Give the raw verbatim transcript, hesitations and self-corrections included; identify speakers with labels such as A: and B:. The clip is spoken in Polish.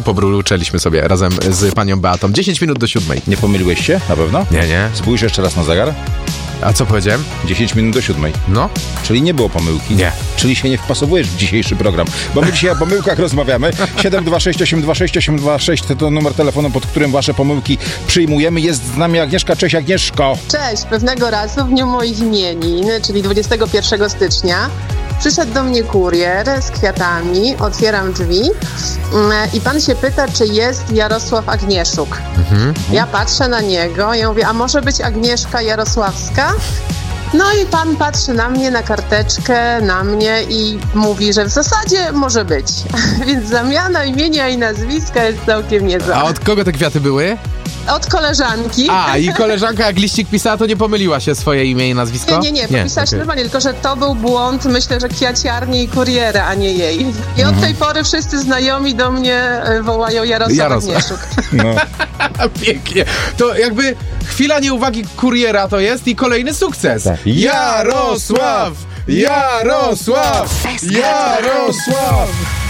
A: Pobruczeliśmy sobie razem z panią Beatą. dziesięć minut do siódmej.
B: Nie pomyliłeś się? Na pewno?
A: Nie, nie.
B: Spójrz jeszcze raz na zegar.
A: A co powiedziałem?
B: dziesięć minut do siódmej.
A: No.
B: Czyli nie było pomyłki.
A: Nie.
B: Czyli się nie wpasowujesz w dzisiejszy program. Bo my dzisiaj o pomyłkach rozmawiamy. siedem dwa sześć osiem dwa sześć osiem dwa sześć to numer telefonu, pod którym wasze pomyłki przyjmujemy. Jest z nami Agnieszka. Cześć, Agnieszko.
C: Cześć. Pewnego razu w dniu moich imienin, czyli dwudziestego pierwszego stycznia, przyszedł do mnie kurier z kwiatami, otwieram drzwi i pan się pyta, czy jest Jarosław Agnieszuk. Mhm. Ja patrzę na niego i ja mówię, a może być Agnieszka Jarosławska? No i pan patrzy na mnie, na karteczkę, na mnie i mówi, że w zasadzie może być. Więc zamiana imienia i nazwiska jest całkiem niezła.
A: A od kogo te kwiaty były?
C: Od koleżanki.
A: A, i koleżanka jak liścik pisała, to nie pomyliła się swoje imię i nazwisko?
C: Nie, nie, nie, popisała się normalnie, tylko że to był błąd, myślę, że kwiaciarni i kuriera, a nie jej. I od tej pory wszyscy znajomi do mnie e, wołają Jarosław,
A: Jarosław.
C: Agnieszuk.
B: No.
A: Pięknie. To jakby chwila nieuwagi kuriera to jest i kolejny sukces.
B: Tak.
A: Jarosław! Jarosław! Jarosław!